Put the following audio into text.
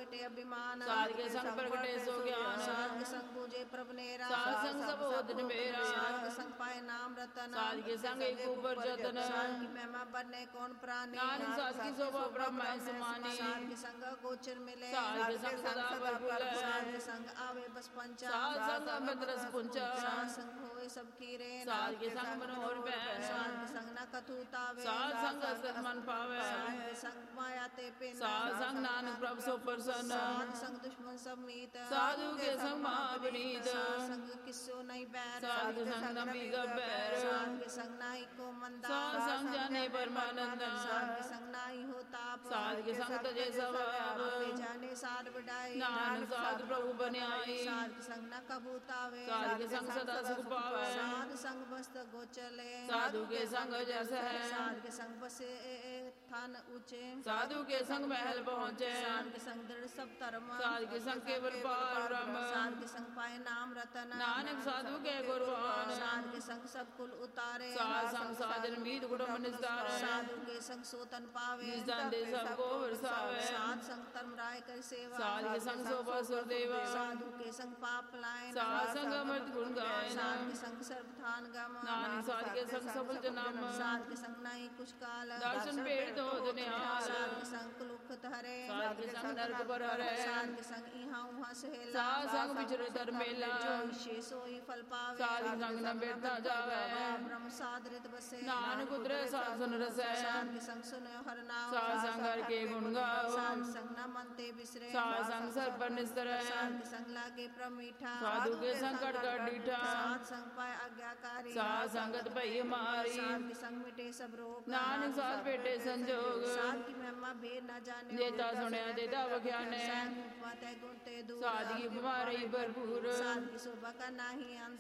मिटे अभिमान साध के संग प्रगटे सो ज्ञान साध के संग पूजे प्रभ नेरा साध संग सब ओदन मेरा साध के संग पाए नाम रतन साध के संग एक ऊपर जतन साध की महिमा बने कौन प्राणी नानक साध की शोभा ब्रह्म समानी साध के संग गोचर मिले साध के संग सदा भरपूर साध के संग आवे बस पंचा साध संग अमृत रस पुंचा साध संग होए सबकी रे साध के संग मनोहर बैन साध के संग न कथुतावे साध संग असत मन पावे साध के संग माया ते पे साध संग नानक प्रभु सो प्रसन्न साध संग दुश्मन सब मीत साधु के संग महाविनीत साध संग किसो नहीं बैर साध के संग नबी गब्बर साध के संग नाई को मंदा साध संग जाने परमानंद साध के संग नाई हो ताप साध के संग तजे सब आपे जाने साध बढ़ाई नानक साध प्रभु बने आई साध के संग न कबूतावे साध के संग सदा सुख पावे साध संग बस्त गोचले साधु के संग जस है साध के संग बसे थान ऊंचे साधु के संग महल पहुँचे साध के संग दृढ़ सब धर्म साध के संग केवल पार ब्रह्म साध के संग पाए नाम रतन नानक साधु के गुरबान साध के संग सब कुल उतारे साध संग साधन मीत कुटुंब निस्तार साधु के संग सोतन पावे निस्तान दे सबको बरसावे साध संग तर्म राय कर सेवा साध के संग शोभा सुरदेवा साधु के संग पाप लायन साध संग अमृत गुण गायन साध के संग सर्वथान गम नानक साध के संग सफल जन्म साध के संग नहीं कुछ काल दर्शन पेड़ दो दुनियाल साध के संग कुलुखत हरे साध के संग नरक पर हरे साध के संग इहाँ उहाँ सहेला साध संग विचरे धर मेला जो इच्छे सोई फल पावे साध के संग न बैठता जावे ब्रह्म साधरित बसे नानक उतरे साध सुन रसे साध के संग सुनो हर नाम साध संग हर के गुण गाओ साध संग न मनते बिसरे साध संग सर पर निस्तरे साध के संग लागे प्रमीठा साधु के संग कटकट डीठा साध संग पाए आज्ञाकारी साध संगत भई मारी साध के संग मिटे सब रोग नानक साध पेटे संजोग साध की महिमा भेद न जाने देता सुनया देता बख्याने साध गुण ते दूर साध की बीमारी भरपूर साध की शोभा का नाही अंत